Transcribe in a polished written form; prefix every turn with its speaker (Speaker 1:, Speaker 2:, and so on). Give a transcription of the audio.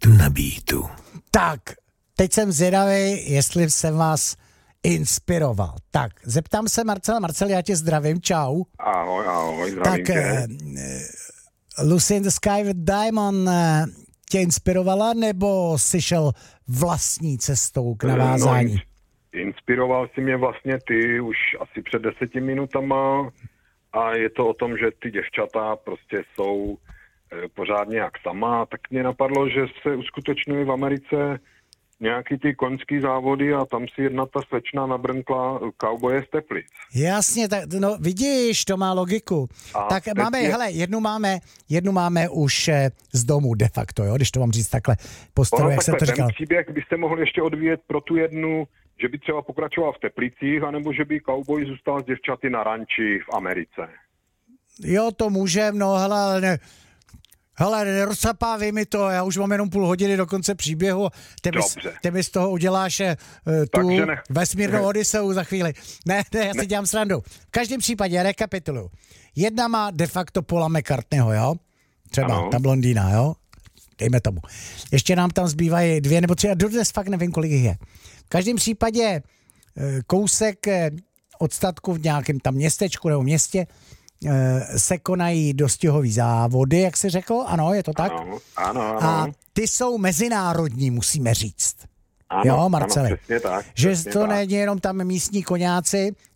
Speaker 1: na beatu.
Speaker 2: Tak, teď jsem zvědavý, jestli jsem vás inspiroval. Tak, zeptám se Marcela. Marcel, já tě zdravím, čau.
Speaker 3: Ahoj, zdravím
Speaker 2: Tak,
Speaker 3: tě.
Speaker 2: Lucy in the Sky with Diamond tě inspirovala, nebo jsi šel vlastní cestou k navázání?
Speaker 3: No, inspiroval si mě vlastně ty už asi před 10 minutama a je to o tom, že ty děvčata prostě jsou pořádně jak sama, tak mě napadlo, že se uskutečnily v Americe nějaký ty koňský závody a tam si jedna ta slečna nabrnkla kauboje z Teplic.
Speaker 2: Jasně, tak, no vidíš, to má logiku.
Speaker 3: A
Speaker 2: tak máme, hele, jednu máme už z domu de facto, jo, když to mám říct takhle postavu, jak jsem to říkal.
Speaker 3: Ten příběh byste mohli ještě odvíjet pro tu jednu, že by třeba pokračoval v Teplicích, anebo že by kauboj zůstal s děvčaty na ranči v Americe.
Speaker 2: Jo, to můžem, no hele, nerozsapávej mi to, já už mám jenom půl hodiny do konce příběhu, ty mi z toho uděláš tu vesmírnou Odiseu za chvíli. Ne, já si dělám srandu. V každém případě, rekapituluju. Jedna má de facto Paula McCartneyho, jo? Třeba
Speaker 3: ano.
Speaker 2: Ta blondýna, jo? Dejme tomu. Ještě nám tam zbývají 2 nebo 3, a dodnes fakt nevím, kolik jich je. V každém případě kousek od statku v nějakém tam městečku nebo městě se konají dostihový závody, jak jsi řekl, ano, je to tak?
Speaker 3: Ano.
Speaker 2: A ty jsou mezinárodní, musíme říct. Jo, Marceli?
Speaker 3: Ano, přesně tak.
Speaker 2: Že to není jenom tam místní koňáci,